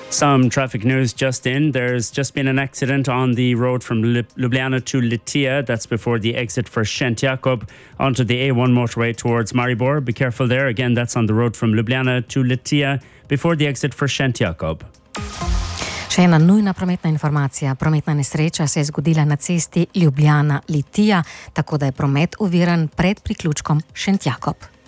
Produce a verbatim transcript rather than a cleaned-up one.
Some traffic news just in. There's just been an accident on the road from Ljubljana to Litija. That's before the exit for Szent Jakub onto the A one motorway towards Maribor. Be careful there. Again, that's on the road from Ljubljana to Litija before the exit for Szent Jakub. Še ena nujna prometna informacija. Prometna nesreča se je zgodila na cesti Ljubljana-Litija, tako da je promet oviran pred priključkom Szent Jakub.